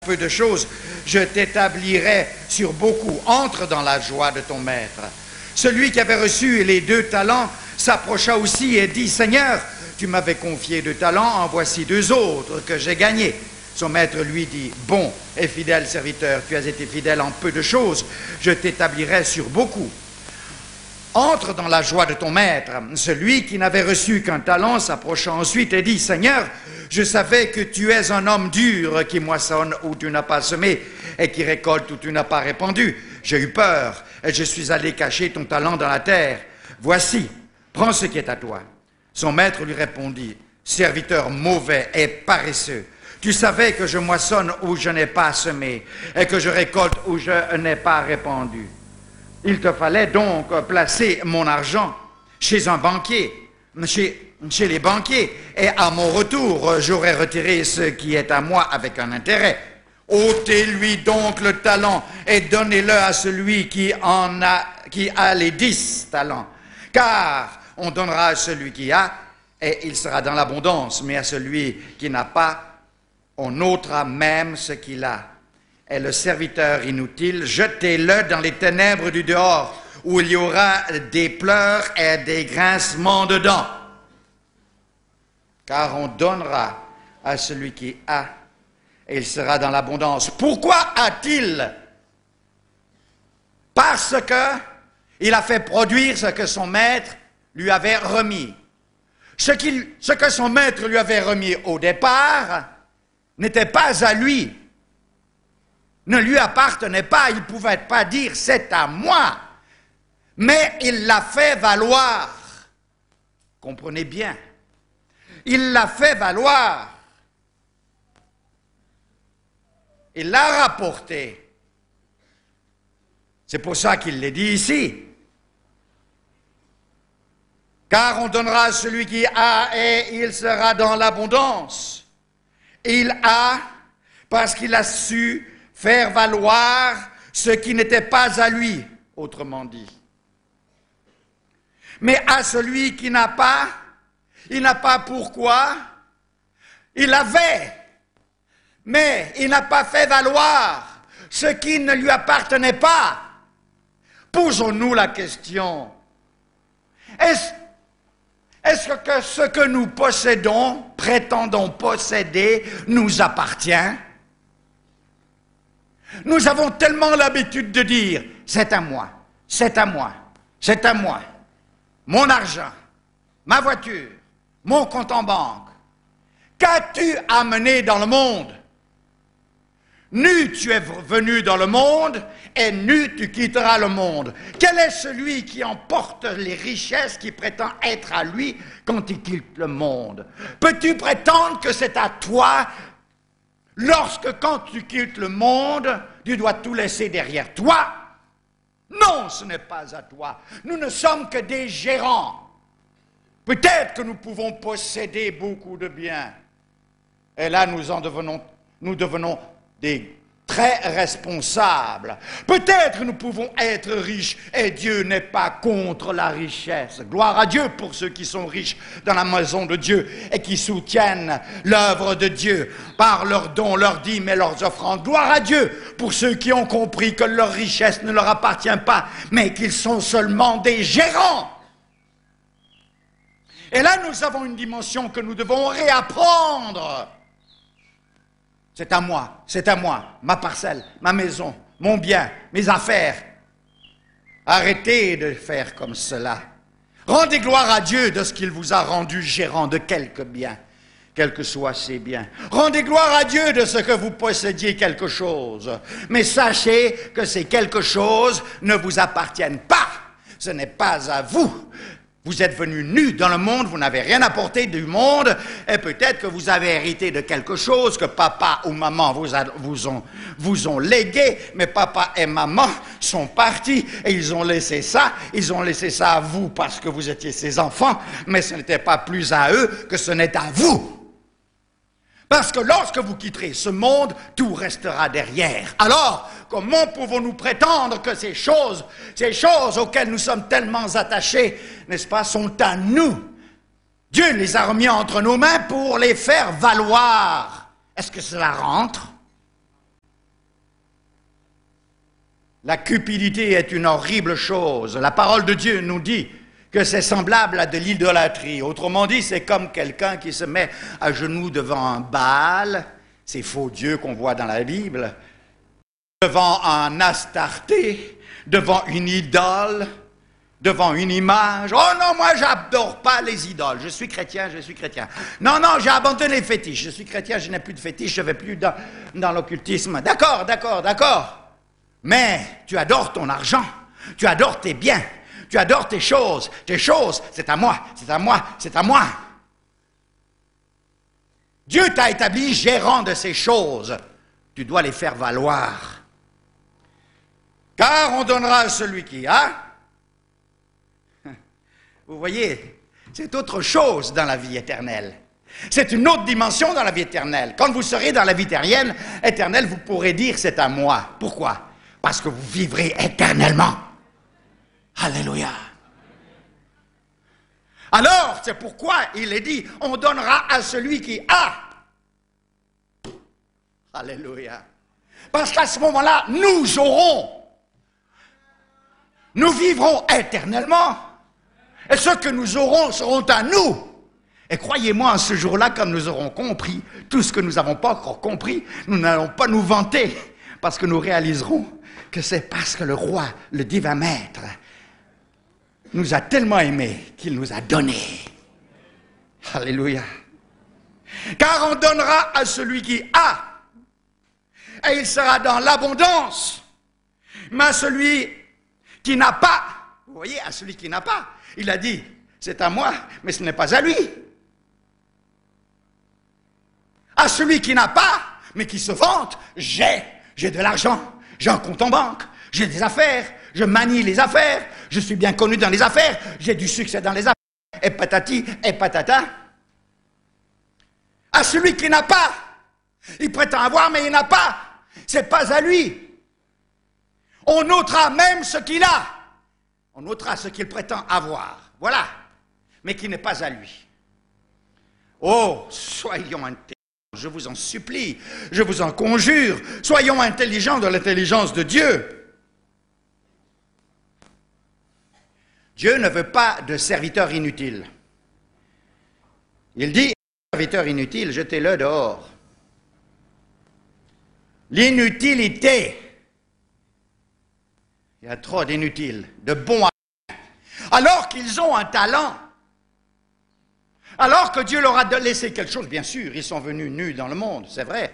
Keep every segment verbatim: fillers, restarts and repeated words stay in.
peu de choses, je t'établirai sur beaucoup. Entre dans la joie de ton maître. Celui qui avait reçu les deux talents s'approcha aussi et dit, Seigneur, tu m'avais confié deux talents, en voici deux autres que j'ai gagnés. Son maître lui dit, bon et fidèle serviteur, tu as été fidèle en peu de choses, je t'établirai sur beaucoup. Entre dans la joie de ton maître. Celui qui n'avait reçu qu'un talent s'approcha ensuite et dit, Seigneur, je savais que tu es un homme dur qui moissonne où tu n'as pas semé et qui récolte où tu n'as pas répandu. J'ai eu peur et je suis allé cacher ton talent dans la terre. Voici, prends ce qui est à toi. Son maître lui répondit, serviteur mauvais et paresseux, tu savais que je moissonne où je n'ai pas semé et que je récolte où je n'ai pas répandu. Il te fallait donc placer mon argent chez un banquier, chez, chez les banquiers, et à mon retour, j'aurais retiré ce qui est à moi avec un intérêt. Ôtez-lui donc le talent et donnez-le à celui qui en a, qui a les dix talents. Car on donnera à celui qui a, et il sera dans l'abondance, mais à celui qui n'a pas, on ôtera même ce qu'il a. Et le serviteur inutile, jetez-le dans les ténèbres du dehors, où il y aura des pleurs et des grincements de dents. Car on donnera à celui qui a, et il sera dans l'abondance. Pourquoi a-t-il? Parce que il a fait produire ce que son maître lui avait remis. Ce, qu'il, ce que son maître lui avait remis au départ n'était pas à lui. Ne lui appartenait pas, il ne pouvait pas dire « c'est à moi », mais il l'a fait valoir. Comprenez bien, il l'a fait valoir. Il l'a rapporté. C'est pour ça qu'il l'est dit ici. Car on donnera à celui qui a et il sera dans l'abondance. Il a parce qu'il a su faire valoir ce qui n'était pas à lui, autrement dit. Mais à celui qui n'a pas, il n'a pas pourquoi, il avait, mais il n'a pas fait valoir ce qui ne lui appartenait pas. Posons-nous la question, est-ce, est-ce que ce que nous possédons, prétendons posséder, nous appartient ? Nous avons tellement l'habitude de dire « c'est à moi, c'est à moi, c'est à moi, mon argent, ma voiture, mon compte en banque. Qu'as-tu amené dans le monde? Nu tu es venu dans le monde et nu tu quitteras le monde. Quel est celui qui emporte les richesses qui prétend être à lui quand il quitte le monde? Peux-tu prétendre que c'est à toi lorsque, quand tu quittes le monde, tu dois tout laisser derrière toi? Non, ce n'est pas à toi. Nous ne sommes que des gérants. Peut-être que nous pouvons posséder beaucoup de biens. Et là, nous en devenons, nous devenons des très responsables. Peut-être nous pouvons être riches et Dieu n'est pas contre la richesse. Gloire à Dieu pour ceux qui sont riches dans la maison de Dieu et qui soutiennent l'œuvre de Dieu par leurs dons, leurs dîmes et leurs offrandes. Gloire à Dieu pour ceux qui ont compris que leur richesse ne leur appartient pas, mais qu'ils sont seulement des gérants. Et là, nous avons une dimension que nous devons réapprendre. C'est à moi, c'est à moi, ma parcelle, ma maison, mon bien, mes affaires. Arrêtez de faire comme cela. Rendez gloire à Dieu de ce qu'il vous a rendu gérant de quelque bien, quels que soient ces biens. Rendez gloire à Dieu de ce que vous possédiez quelque chose. Mais sachez que ces quelque chose ne vous appartiennent pas. Ce n'est pas à vous. Vous êtes venus nus dans le monde, vous n'avez rien apporté du monde, et peut-être que vous avez hérité de quelque chose que papa ou maman vous, a, vous, ont, vous ont légué, mais papa et maman sont partis et ils ont laissé ça, ils ont laissé ça à vous parce que vous étiez ses enfants, mais ce n'était pas plus à eux que ce n'est à vous. Parce que lorsque vous quitterez ce monde, tout restera derrière. Alors, comment pouvons-nous prétendre que ces choses, ces choses auxquelles nous sommes tellement attachés, n'est-ce pas, sont à nous? Dieu les a remis entre nos mains pour les faire valoir. Est-ce que cela rentre? La cupidité est une horrible chose. La parole de Dieu nous dit que c'est semblable à de l'idolâtrie. Autrement dit, c'est comme quelqu'un qui se met à genoux devant un Baal, ces faux dieux qu'on voit dans la Bible, devant un Astarté, devant une idole, devant une image. Oh non, moi, j'adore pas les idoles. Je suis chrétien, je suis chrétien. Non, non, j'ai abandonné les fétiches. Je suis chrétien, je n'ai plus de fétiches, je ne vais plus dans, dans l'occultisme. D'accord, d'accord, d'accord. Mais tu adores ton argent, tu adores tes biens, tu adores tes choses. Tes choses, c'est à moi, c'est à moi, c'est à moi. Dieu t'a établi gérant de ces choses. Tu dois les faire valoir. Car on donnera à celui qui a. Vous voyez, c'est autre chose dans la vie éternelle. C'est une autre dimension dans la vie éternelle. Quand vous serez dans la vie éternelle, éternelle, vous pourrez dire c'est à moi. Pourquoi? Parce que vous vivrez éternellement. Alléluia. Alors, c'est pourquoi il est dit, on donnera à celui qui a. Alléluia. Parce qu'à ce moment-là, nous aurons. Nous vivrons éternellement. Et ce que nous aurons seront à nous. Et croyez-moi, en ce jour-là, quand nous aurons compris tout ce que nous n'avons pas encore compris, nous n'allons pas nous vanter, parce que nous réaliserons que c'est parce que le roi, le divin maître, nous a tellement aimés qu'il nous a donné. Alléluia. Car on donnera à celui qui a, et il sera dans l'abondance. Mais à celui qui n'a pas, vous voyez, à celui qui n'a pas, il a dit, c'est à moi, mais ce n'est pas à lui. À celui qui n'a pas, mais qui se vante, j'ai, j'ai de l'argent. J'ai un compte en banque, j'ai des affaires, je manie les affaires, je suis bien connu dans les affaires, j'ai du succès dans les affaires, et patati, et patata. À celui qui n'a pas, il prétend avoir, mais il n'a pas, c'est pas à lui. On notera même ce qu'il a, on notera ce qu'il prétend avoir, voilà, mais qui n'est pas à lui. Oh, soyons intelligents. Je vous en supplie, je vous en conjure, soyons intelligents de l'intelligence de Dieu. Dieu ne veut pas de serviteurs inutiles. Il dit, serviteur inutile, jetez-le dehors. L'inutilité, il y a trop d'inutiles, de bons à rien. Alors qu'ils ont un talent, alors que Dieu leur a laissé quelque chose, bien sûr, ils sont venus nus dans le monde, c'est vrai.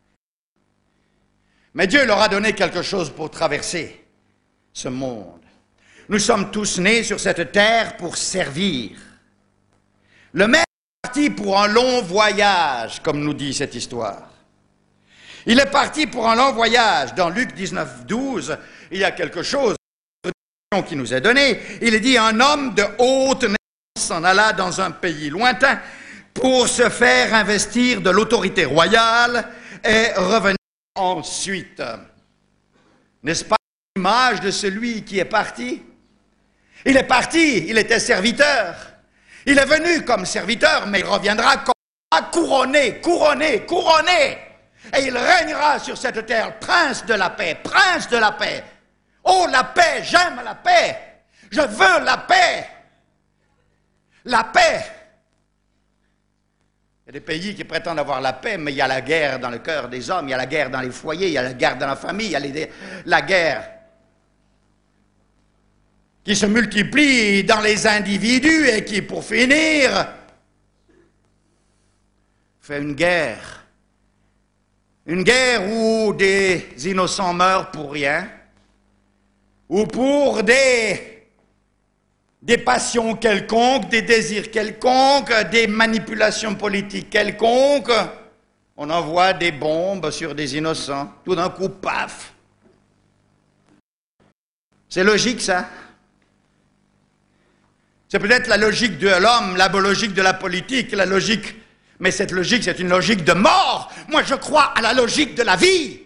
Mais Dieu leur a donné quelque chose pour traverser ce monde. Nous sommes tous nés sur cette terre pour servir. Le maître est parti pour un long voyage, comme nous dit cette histoire. Il est parti pour un long voyage. Dans Luc dix-neuf, douze, il y a quelque chose qui nous est donné. Il est dit, un homme de haute naissance s'en alla dans un pays lointain pour se faire investir de l'autorité royale et revenir ensuite. N'est-ce pas l'image de celui qui est parti? Il est parti, il était serviteur. Il est venu comme serviteur, mais il reviendra comme couronné, couronné, couronné. Et il régnera sur cette terre, prince de la paix, prince de la paix. Oh, la paix, j'aime la paix. Je veux la paix. La paix. Il y a des pays qui prétendent avoir la paix, mais il y a la guerre dans le cœur des hommes, il y a la guerre dans les foyers, il y a la guerre dans la famille, il y a les, la guerre qui se multiplie dans les individus et qui, pour finir, fait une guerre. Une guerre où des innocents meurent pour rien, ou pour des... des passions quelconques, des désirs quelconques, des manipulations politiques quelconques. On envoie des bombes sur des innocents. Tout d'un coup, paf. C'est logique, ça? C'est peut-être la logique de l'homme, la logique de la politique, la logique... Mais cette logique, c'est une logique de mort. Moi, je crois à la logique de la vie.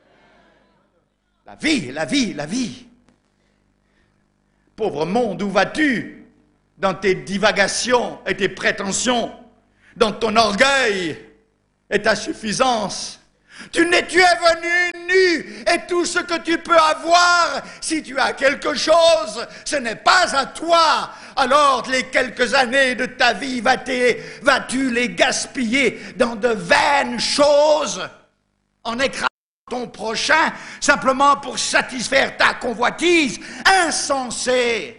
La vie, la vie, la vie. Pauvre monde, où vas-tu dans tes divagations et tes prétentions, dans ton orgueil et ta suffisance? Tu n'es, tu es venu nu Et tout ce que tu peux avoir, si tu as quelque chose, ce n'est pas à toi. Alors les quelques années de ta vie, vas-tu les gaspiller dans de vaines choses, en écrasant ton prochain, simplement pour satisfaire ta convoitise? Insensé!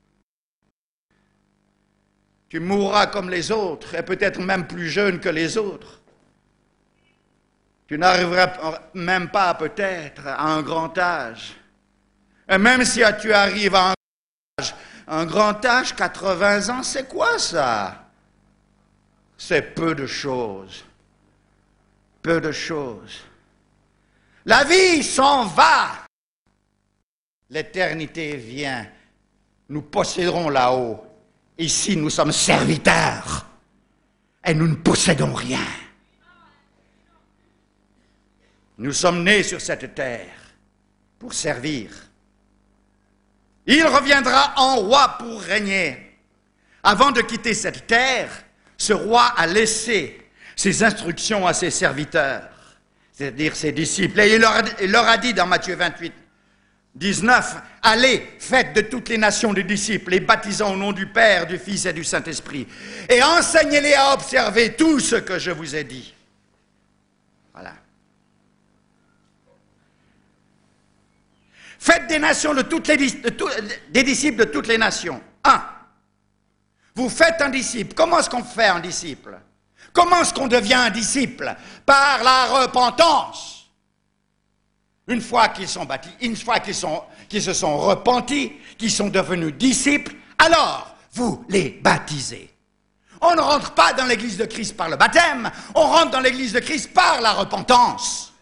Tu mourras comme les autres, et peut-être même plus jeune que les autres. Tu n'arriveras même pas peut-être à un grand âge. Et même si tu arrives à un grand âge, un grand âge, quatre-vingts ans, c'est quoi ça? C'est peu de choses. Peu de choses. La vie s'en va. L'éternité vient. Nous posséderons là-haut. Ici, nous sommes serviteurs et nous ne possédons rien. Nous sommes nés sur cette terre pour servir. Il reviendra en roi pour régner. Avant de quitter cette terre, ce roi a laissé ses instructions à ses serviteurs, c'est-à-dire ses disciples. Et il leur a, il leur a dit dans Matthieu vingt-huit, dix-neuf, « Allez, faites de toutes les nations des disciples, les baptisant au nom du Père, du Fils et du Saint-Esprit, et enseignez-les à observer tout ce que je vous ai dit. » Voilà. Faites des nations de toutes les de tout, des disciples de toutes les nations. Un. Vous faites un disciple. Comment est-ce qu'on fait un disciple? Comment est-ce qu'on devient un disciple? Par la repentance. Une fois qu'ils sont baptisés, une fois qu'ils sont, qu'ils se sont repentis, qu'ils sont devenus disciples, alors vous les baptisez. On ne rentre pas dans l'église de Christ par le baptême, on rentre dans l'église de Christ par la repentance.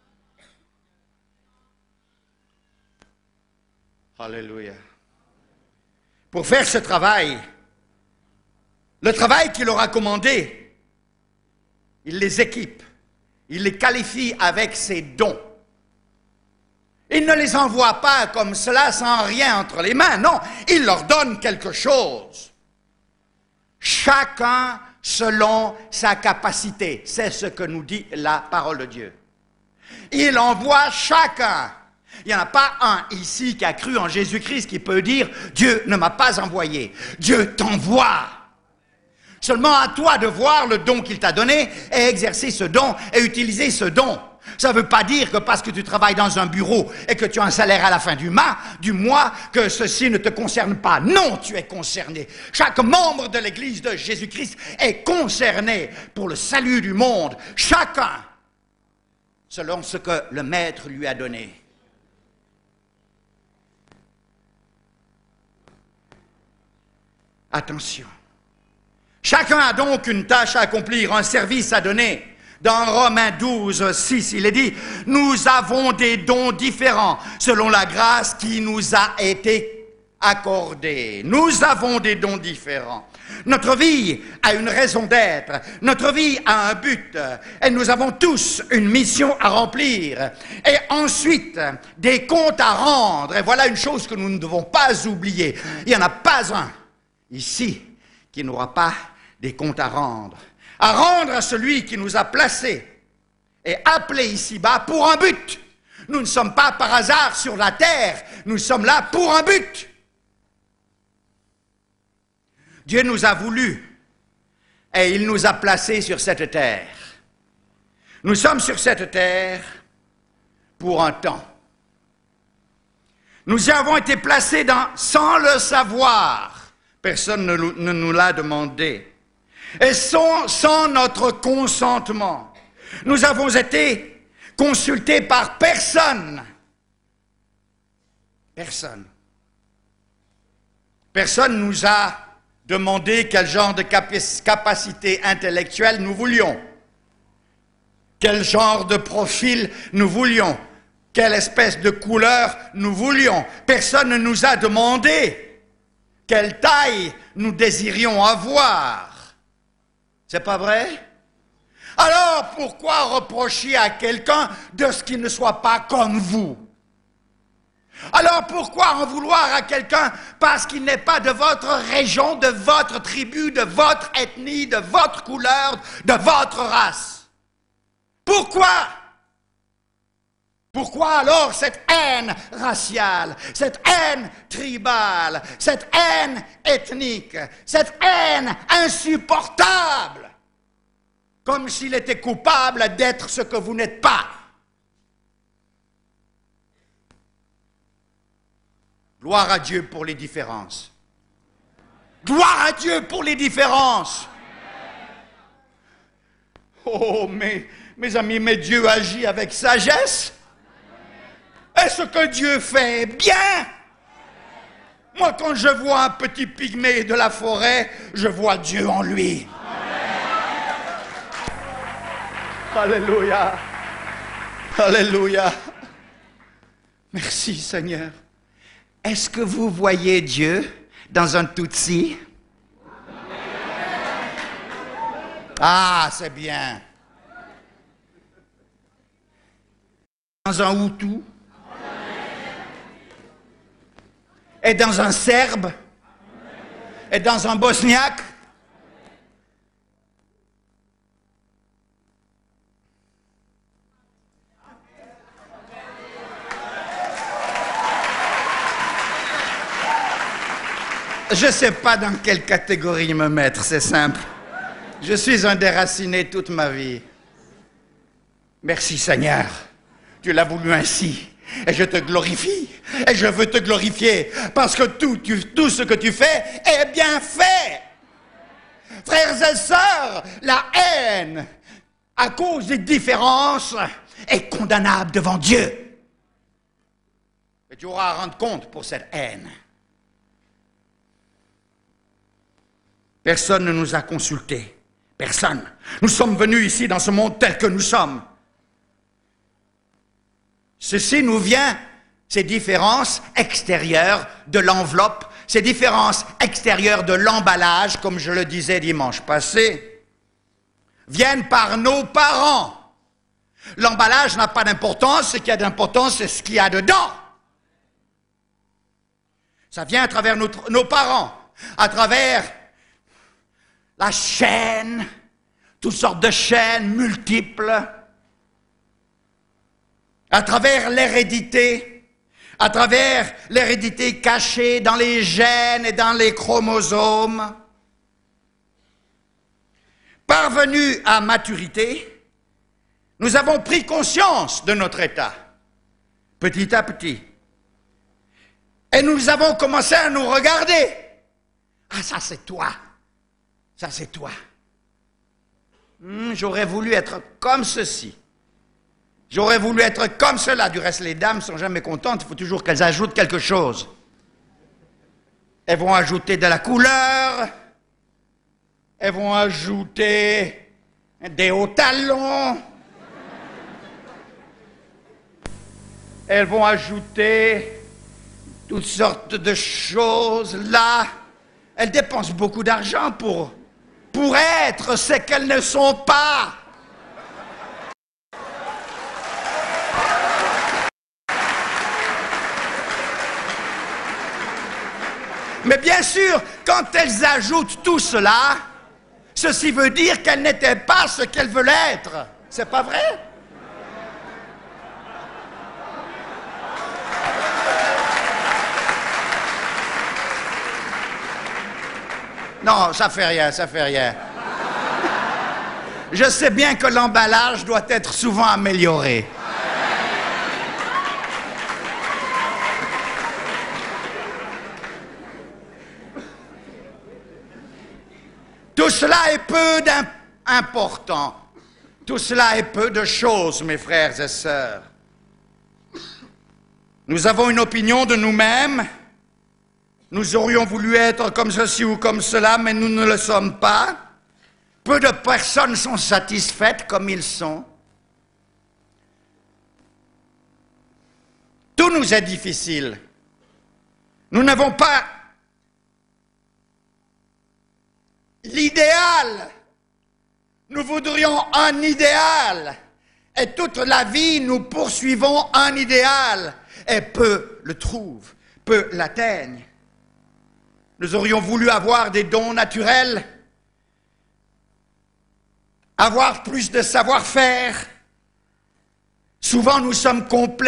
Alléluia. Pour faire ce travail, le travail qu'il aura commandé, il les équipe, il les qualifie avec ses dons. Il ne les envoie pas comme cela sans rien entre les mains, non, il leur donne quelque chose. Chacun selon sa capacité, c'est ce que nous dit la parole de Dieu. Il envoie chacun. Il n'y en a pas un ici qui a cru en Jésus-Christ qui peut dire « Dieu ne m'a pas envoyé ». Dieu t'envoie. Seulement à toi de voir le don qu'il t'a donné et exercer ce don et utiliser ce don. Ça ne veut pas dire que parce que tu travailles dans un bureau et que tu as un salaire à la fin du mois, du mois, que ceci ne te concerne pas. Non, tu es concerné. Chaque membre de l'Église de Jésus-Christ est concerné pour le salut du monde. Chacun, selon ce que le Maître lui a donné. Attention. Chacun a donc une tâche à accomplir, un service à donner. Dans Romains douze, six, il est dit « Nous avons des dons différents selon la grâce qui nous a été accordée. » Nous avons des dons différents. Notre vie a une raison d'être. Notre vie a un but. Et nous avons tous une mission à remplir. Et ensuite, des comptes à rendre. Et voilà une chose que nous ne devons pas oublier. Il n'y en a pas un ici qui n'aura pas des comptes à rendre. À rendre à celui qui nous a placés et appelés ici-bas pour un but. Nous ne sommes pas par hasard sur la terre, nous sommes là pour un but. Dieu nous a voulu et il nous a placés sur cette terre. Nous sommes sur cette terre pour un temps. Nous y avons été placés dans, sans le savoir. Personne ne, ne nous l'a demandé. Et sans, sans notre consentement. Nous avons été consultés par personne. Personne. Personne nous a demandé quel genre de capacité intellectuelle nous voulions. Quel genre de profil nous voulions. Quelle espèce de couleur nous voulions. Personne ne nous a demandé quelle taille nous désirions avoir. C'est pas vrai? Alors, pourquoi reprocher à quelqu'un de ce qu'il ne soit pas comme vous? Alors, pourquoi en vouloir à quelqu'un parce qu'il n'est pas de votre région, de votre tribu, de votre ethnie, de votre couleur, de votre race? Pourquoi? Pourquoi alors cette haine raciale, cette haine tribale, cette haine ethnique, cette haine insupportable, comme s'il était coupable d'être ce que vous n'êtes pas? Gloire à Dieu pour les différences. Gloire à Dieu pour les différences. Oh, mes, mes amis, mais Dieu agit avec sagesse. Et ce que Dieu fait bien. Moi, quand je vois un petit pygmée de la forêt, je vois Dieu en lui. Alléluia. Alléluia. Merci, Seigneur. Est-ce que vous voyez Dieu dans un Tutsi? Ah, c'est bien. Dans un Hutu? Et dans un Serbe? Et dans un Bosniaque? Je ne sais pas dans quelle catégorie me mettre, c'est simple. Je suis un déraciné toute ma vie. Merci Seigneur, tu l'as voulu ainsi. Et je te glorifie, et je veux te glorifier, parce que tout, tu, tout ce que tu fais est bien fait. Frères et sœurs, la haine, à cause des différences, est condamnable devant Dieu. Et tu auras à rendre compte pour cette haine. Personne ne nous a consultés. Personne. Nous sommes venus ici dans ce monde tel que nous sommes. Ceci nous vient, ces différences extérieures de l'enveloppe, ces différences extérieures de l'emballage, comme je le disais dimanche passé, viennent par nos parents. L'emballage n'a pas d'importance, ce qui a d'importance, c'est ce qu'il y a dedans. Ça vient à travers notre, nos parents, à travers la chaîne, toutes sortes de chaînes multiples, à travers l'hérédité, à travers l'hérédité cachée dans les gènes et dans les chromosomes. Parvenus à maturité, nous avons pris conscience de notre état, petit à petit. Et nous avons commencé à nous regarder. Ah, ça c'est toi. Ça c'est toi. Hum, j'aurais voulu être comme ceci. J'aurais voulu être comme cela. Du reste, les dames ne sont jamais contentes. Il faut toujours qu'elles ajoutent quelque chose. Elles vont ajouter de la couleur. Elles vont ajouter des hauts talons. Elles vont ajouter toutes sortes de choses là. Elles dépensent beaucoup d'argent pour, pour être ce qu'elles ne sont pas. Mais bien sûr, quand elles ajoutent tout cela, ceci veut dire qu'elles n'étaient pas ce qu'elles veulent être. C'est pas vrai? Non, ça fait rien, ça fait rien. Je sais bien que l'emballage doit être souvent amélioré. Tout cela est peu d'important. Tout cela est peu de choses, mes frères et sœurs. Nous avons une opinion de nous-mêmes. Nous aurions voulu être comme ceci ou comme cela, mais nous ne le sommes pas. Peu de personnes sont satisfaites comme ils sont. Tout nous est difficile. Nous n'avons pas l'idéal. Nous voudrions un idéal. Et toute la vie, nous poursuivons un idéal. Et peu le trouvent, peu l'atteignent. Nous aurions voulu avoir des dons naturels, avoir plus de savoir-faire. Souvent, nous sommes complets.